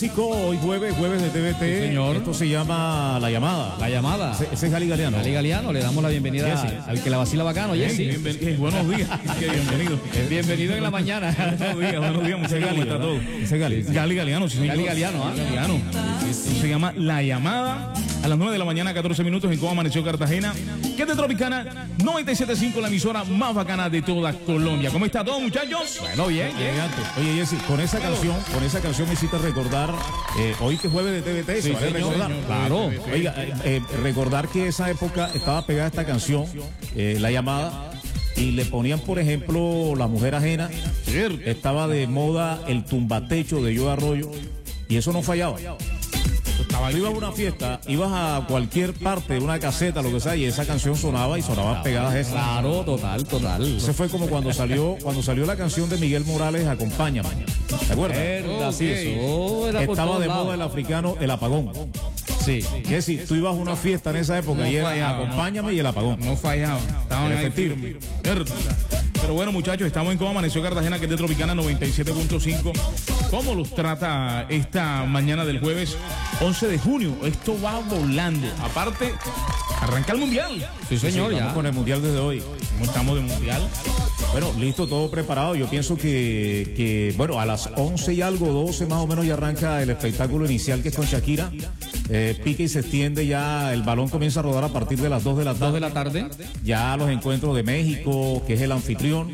Hoy jueves de TVT, sí, señor. Esto se llama La Llamada. La Llamada. Ese es Gali Galeano. Gali Galeano, le damos la bienvenida al que la vacila bacano, Jessy. Buenos días, bienvenido. Bienvenido en la mañana. Buenos días, muchas gracias. ¿Cómo está todo? Ese es Gali. Gali Galeano, sí, señor. Gali Galeano, ¿ah? Galeano. Esto se llama La Llamada. A las 9 de la mañana, 14 minutos, en cómo amaneció Cartagena. Que es de Tropicana 97.5, la emisora más bacana de toda Colombia. ¿Cómo está todo, muchachos? Bueno, bien. Oye, Jessy, con esa canción me hiciste recordar, hoy que es jueves de TVT, Sí, ¿vale? Recordar. señor. Claro. Oiga, recordar que esa época estaba pegada esta canción, La Llamada, y le ponían, por ejemplo, La Mujer Ajena. Estaba de moda el tumbatecho de Yo Arroyo, y eso no fallaba. Tú ibas a una fiesta, ibas a cualquier parte, una caseta, lo que sea, y esa canción sonaba y sonaban pegadas esas. Claro, total. Ese fue como cuando salió la canción de Miguel Morales, Acompáñame. ¿Te acuerdas? Sí, eso era por Estaba todos de lados. moda el africano, el apagón. Sí. Que si tú ibas a una fiesta en esa época y era Acompáñame y el apagón. No fallaba. Estaban ahí Efectivo. firmes. Pero bueno, muchachos, estamos en cómo amaneció Cartagena, que es de Tropicana 97.5. ¿Cómo los trata esta mañana del jueves 11 de junio? Esto va volando. Aparte, arranca el Mundial. Sí, señor, Estamos ya. con el Mundial desde hoy. ¿Cómo estamos de Mundial? Bueno, listo, todo preparado. Yo pienso que bueno, a las 11 y algo, 12 más o menos ya arranca el espectáculo inicial, que es con Shakira. Pique y se extiende ya, el balón comienza a rodar a partir de las 2 de la tarde. 2 de la tarde. Ya los encuentros de México, que es el anfitrión.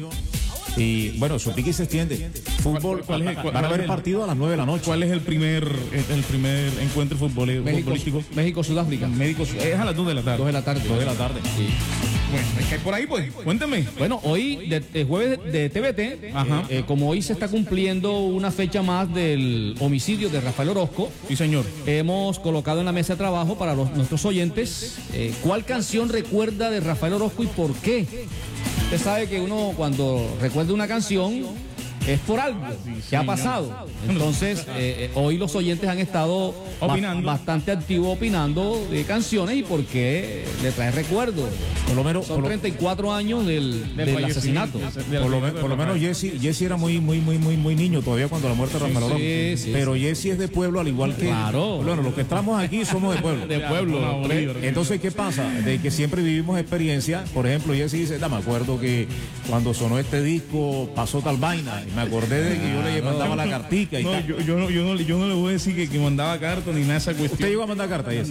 Y bueno, su pique y se extiende. Fútbol, van a haber partido a las 9 de la noche. ¿Cuál es el primer encuentro futbolístico? México, Sudáfrica. Es a las 2 de la tarde. 2 de la tarde. 2 de la tarde. Sí. Bueno, ¿qué hay por ahí, pues? Cuéntame. Bueno, hoy, jueves de TVT, Ajá. como hoy se está cumpliendo una fecha más del homicidio de Rafael Orozco, Sí, señor. hemos colocado en la mesa de trabajo para nuestros oyentes cuál canción recuerda de Rafael Orozco y por qué. Usted sabe que uno cuando recuerda una canción es por algo que ha pasado. Entonces, hoy los oyentes han estado Opinando. bastante activos opinando de canciones y por qué le trae recuerdos. Por lo menos, Son 34 años del asesinato. por lo menos Jesse era muy niño todavía cuando la muerte de Rafael Orozco. Sí, Pero Jesse es de pueblo al igual que... Claro. Bueno, los que estamos aquí somos de pueblo. De pueblo. Entonces, ¿qué pasa? De que siempre vivimos experiencia. Por ejemplo, Jesse dice, me acuerdo que cuando sonó este disco pasó tal vaina. Y me acordé de que yo le mandaba la cartica y No, tal. yo no le voy a decir que mandaba carta ni nada de esa cuestión. ¿Usted llegó a mandar carta, Jesse?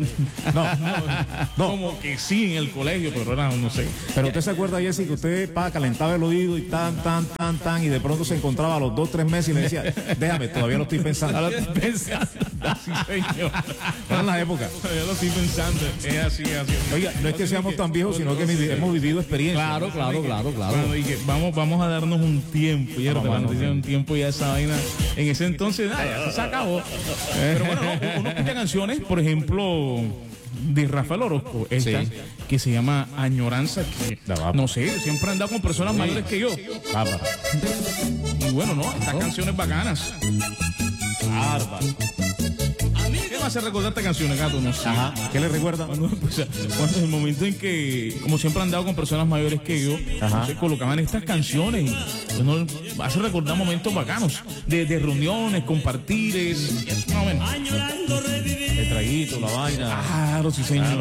No. Como que sí en el colegio, pero era, no sé. Pero usted se acuerda, Jesse, que usted calentaba el oído y tan, y de pronto se encontraba a los 2, 3 meses y le decía, déjame, todavía lo estoy pensando. Ahora estoy pensando. Sí, señor. Eran las épocas. Yo lo estoy pensando. Es así. Oiga, no es que seamos tan viejos, sino que hemos vivido experiencias. Claro. Bueno, y que vamos a darnos un tiempo, ¿cierto? Un tiempo ya esa vaina. En ese entonces, ya se acabó. Pero bueno, uno escucha canciones, por ejemplo, de Rafael Orozco, esta, Sí. que se llama Añoranza, que no sé, siempre he andado con personas mayores que yo. Bárbaro. Y bueno, no, estas canciones bacanas. Bárbaro. ¿Qué me hace recordar estas canciones, Gato? No sé. Ajá. ¿Qué le recuerda? Cuando el momento en que, como siempre han andado con personas mayores que yo, Ajá. se colocaban estas canciones. Uno hace recordar momentos bacanos, de reuniones, compartires, más o menos. El traguito, la vaina. Claro, sí, señor.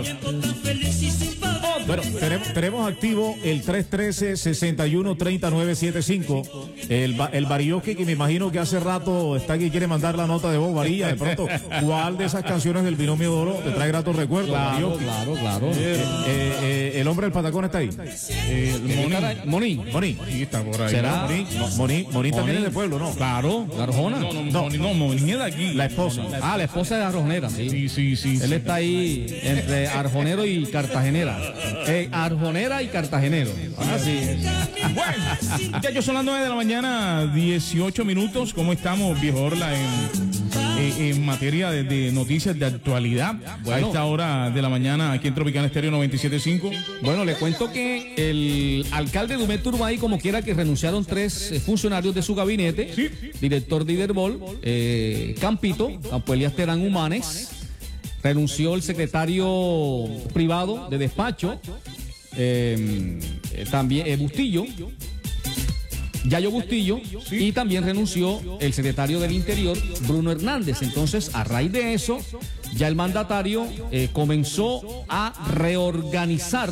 Bueno, tenemos activo el 313-613975. El Barioque, que me imagino que hace rato está aquí, quiere mandar la nota de voz, Varilla. De pronto, ¿cuál de esas canciones del Binomio de Oro te trae gratos recuerdos, Barioque? Claro. El hombre del patacón está ahí. Moni. Moni. Sí, está por ahí. ¿Será? Moni también es de pueblo, ¿no? Claro, la Arjona. No, Moni es de aquí. La esposa. La esposa de Arjonera, sí. Sí. Él está ahí entre arjonero y cartagenera. Arjonera y cartagenero. Así es. Bueno, ya son las 9 de la mañana, 18 minutos. ¿Cómo estamos, viejo Orla, en materia de noticias de actualidad? Bueno. A esta hora de la mañana, aquí en Tropicana Estéreo 97.5. Bueno, le cuento que el alcalde de Humé Turbay, como quiera, que renunciaron 3 funcionarios de su gabinete, Sí. director de Iberbol, Campito, Campo Elías Terán Humanes, renunció el secretario privado de despacho, también Bustillo, Yayo Bustillo, y también renunció el secretario del Interior, Bruno Hernández. Entonces, a raíz de eso, ya el mandatario comenzó a reorganizar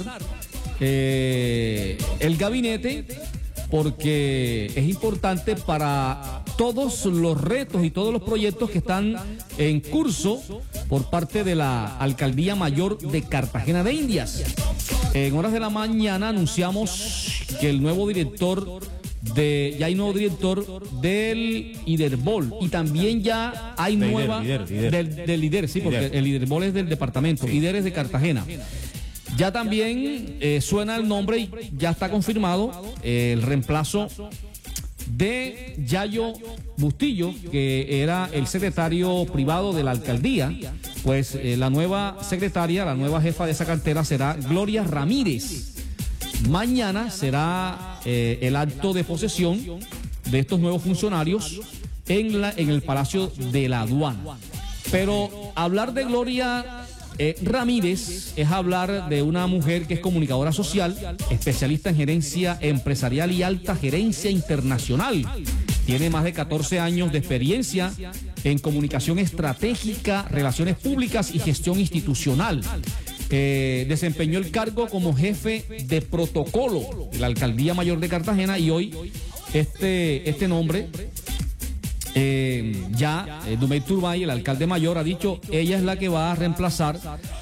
el gabinete, porque es importante para todos los retos y todos los proyectos que están en curso por parte de la Alcaldía Mayor de Cartagena de Indias. En horas de la mañana anunciamos que el nuevo director ya hay nuevo director del IDERBOL, y también ya hay nueva del IDER, sí, porque el IDERBOL es del departamento, IDER es de Cartagena. Ya también suena el nombre y ya está confirmado el reemplazo de Yayo Bustillo, que era el secretario privado de la alcaldía. Pues la nueva secretaria, la nueva jefa de esa cartera será Gloria Ramírez. Mañana será el acto de posesión de estos nuevos funcionarios en el Palacio de la Aduana. Pero hablar de Gloria Ramírez es hablar de una mujer que es comunicadora social, especialista en gerencia empresarial y alta gerencia internacional. Tiene más de 14 años de experiencia en comunicación estratégica, relaciones públicas y gestión institucional. Desempeñó el cargo como jefe de protocolo de la Alcaldía Mayor de Cartagena, y hoy este nombre Dumey Turbay, el alcalde mayor, ha dicho ella es la que va a reemplazar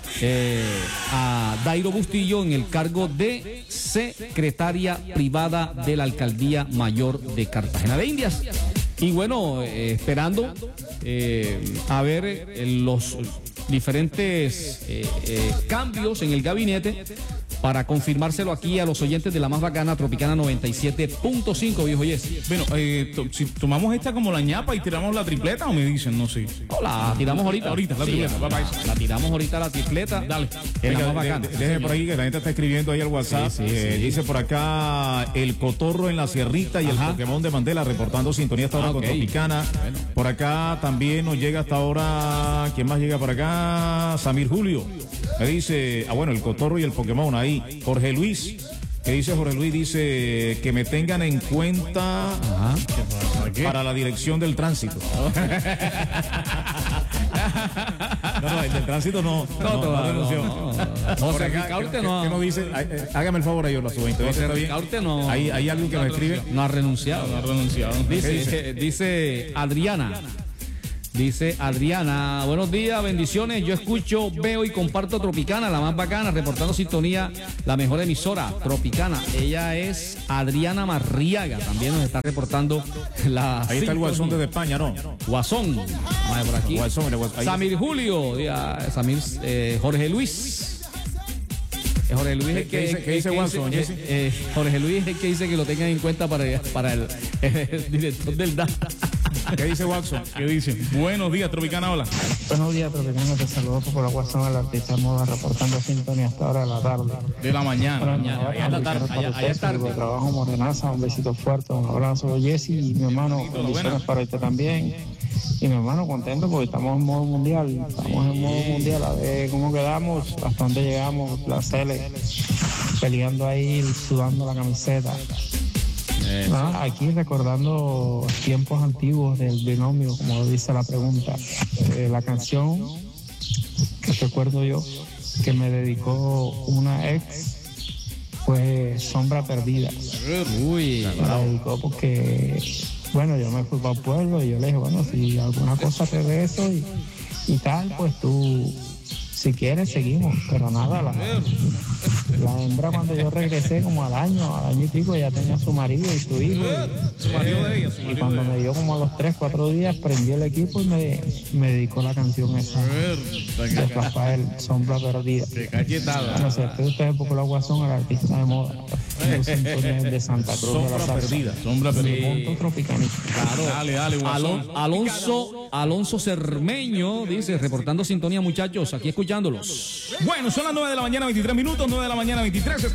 a Dairo Bustillo en el cargo de secretaria privada de la Alcaldía Mayor de Cartagena de Indias. Y bueno, esperando a ver los diferentes cambios en el gabinete para confirmárselo aquí a los oyentes de la más bacana Tropicana 97.5, viejo Jesse. Bueno, si tomamos esta como la ñapa y tiramos la tripleta, o me dicen, no sé. No, la tiramos ahorita. Ahorita, la tripleta. La tiramos ahorita, la tripleta. Dale. En la más bacana. Déjeme por ahí que la gente está escribiendo ahí al WhatsApp. Dice por acá el Cotorro en la Sierrita y el Pokémon de Mandela reportando sintonía hasta ahora con Tropicana. Bueno. Por acá también nos llega hasta ahora. ¿Quién más llega por acá? Samir Julio. Me dice, bueno, el Cotorro y el Pokémon ahí. Jorge Luis, ¿qué dice Jorge Luis? Dice que me tengan en cuenta para la dirección del tránsito. No, el del tránsito no renunció. José Ricaurte no. ¿Qué nos dice? Hágame el favor a ellos, la sub-20. José Ricaurte no. Hay algo que me escribe. No ha renunciado. Dice Adriana. Dice Adriana, buenos días, bendiciones, yo escucho, veo y comparto Tropicana, la más bacana, reportando sintonía, la mejor emisora, Tropicana. Ella es Adriana Marriaga, también nos está reportando la Ahí está el Guasón desde España, ¿no? Guasón, vamos por aquí. Guasón. Samir Julio, Jorge Luis. Jorge Luis es el que ¿Qué dice Guasón? Jorge Luis es el que dice que lo tengan en cuenta para el director del DA. ¿Qué dice Watson? ¿Qué dice? Buenos días, Tropicana, hola. Buenos días, Tropicana, te saludo por la WhatsApp al artista moda reportando sintonía hasta ahora de la tarde. De la mañana. Allá es tarde. Trabajo Morenaza, un besito fuerte, un abrazo, Jesse, y mi hermano, bendiciones para usted también. Y mi hermano, contento porque estamos en modo mundial. A ver cómo quedamos, hasta dónde llegamos, la Cele, peleando ahí, sudando la camiseta. Aquí recordando tiempos antiguos del binomio, como dice la pregunta. La canción que recuerdo yo que me dedicó una ex fue Sombra Perdida. Uy, me la dedicó porque, bueno, yo me fui para el pueblo y yo le dije, bueno, si alguna cosa te de eso y tal, pues tú, si quieres, seguimos. Pero nada, la hembra cuando yo regresé como al año y pico, ya tenía su marido y su hijo. Y cuando me dio como a los 3, 4 días, prendió el equipo y me dedicó la canción esa de Rafael, Sombra Perdida. No sé, ustedes Popular Guasón, el artista de moda. Los sintonías de Santa Cruz de la Salsa. Sombra Perdida. Monto Tropicanista. Claro. Dale, Guasón. Alonso Cermeño dice, reportando sintonía, muchachos, aquí escuchándolos. Bueno, son las 9 de la mañana, 23 minutos, 9 de la mañana, 23.